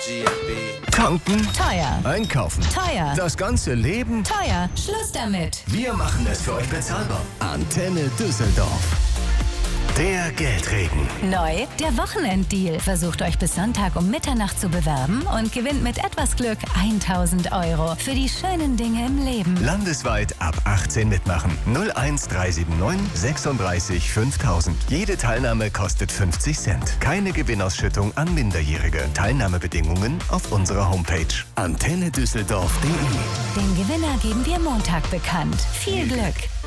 Tanken. Teuer. Einkaufen. Teuer. Das ganze Leben. Teuer. Schluss damit. Wir machen es für euch bezahlbar. Antenne Düsseldorf. Der Geldregen. Neu, der Wochenenddeal. Versucht euch bis Sonntag um Mitternacht zu bewerben und gewinnt mit etwas Glück 1.000 Euro für die schönen Dinge im Leben. Landesweit ab 18 mitmachen. 01379 36 5000. Jede Teilnahme kostet 50 Cent. Keine Gewinnausschüttung an Minderjährige. Teilnahmebedingungen auf unserer Homepage. antennedüsseldorf.de. Den Gewinner geben wir Montag bekannt. Viel Glück!